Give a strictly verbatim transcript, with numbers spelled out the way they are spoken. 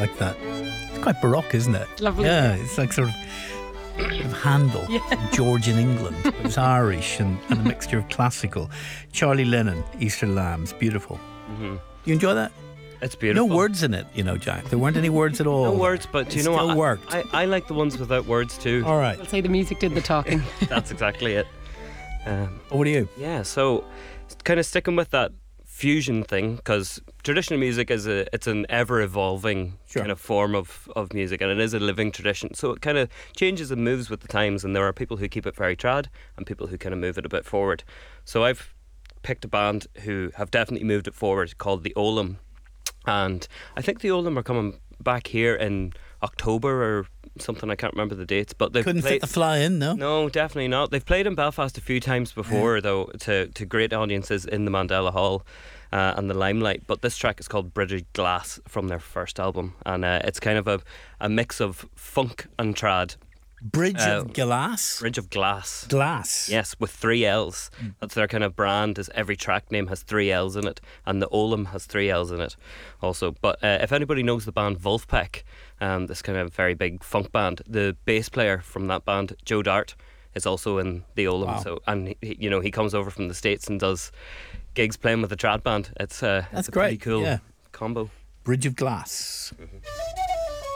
like that. It's quite baroque, isn't it? Lovely. Yeah, it's like sort of, sort of Handel, Yeah. Georgian England. It's Irish and, and a mixture of classical. Charlie Lennon, Easter Lambs, beautiful. Mm-hmm. You enjoy that? It's beautiful. No words in it, you know, Jack. There weren't any words at all. No words, but do you It know still what? worked. I, I like the ones without words too. All right. I'll say the music did the talking. That's exactly it. Um, What do you? yeah, so kind of sticking with that fusion thing, because traditional music is a it's an ever evolving Sure. kind of form of, of music, and it is a living tradition. So it kind of changes and moves with the times, and there are people who keep it very trad and people who kind of move it a bit forward. So I've picked a band who have definitely moved it forward called the Olam. And I think the Olam are coming back here in October or something. I can't remember the dates, but they've Couldn't played, fit the fly in, no? no, definitely not. They've played in Belfast a few times before, though, to, to great audiences in the Mandela Hall uh, and the Limelight. But this track is called Bridge of Glass from their first album, and uh, it's kind of a, a mix of funk and trad. Bridge Uh, of Glass? Bridge of Glass. Glass. Yes, with three L's. That's their kind of brand. Is every track name has three L's in it, and the Olam has three L's in it, also. But uh, if anybody knows the band Wolfpack, um, this kind of very big funk band, the bass player from that band, Joe Dart, is also in the Olam. Wow. So, and he, you know, he comes over from the States and does gigs playing with the trad band. It's uh, That's it's a pretty great, cool yeah. combo. Bridge of Glass. Mm-hmm.